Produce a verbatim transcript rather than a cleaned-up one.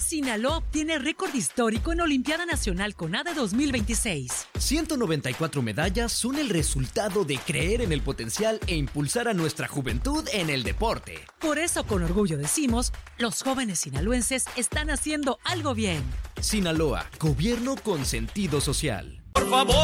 Sinaloa obtiene récord histórico en Olimpiada Nacional CONADE dos mil veintiséis. ciento noventa y cuatro medallas son el resultado de creer en el potencial e impulsar a nuestra juventud en el deporte. Por eso, con orgullo decimos, los jóvenes sinaloenses están haciendo algo bien. Sinaloa, gobierno con sentido social. Por favor,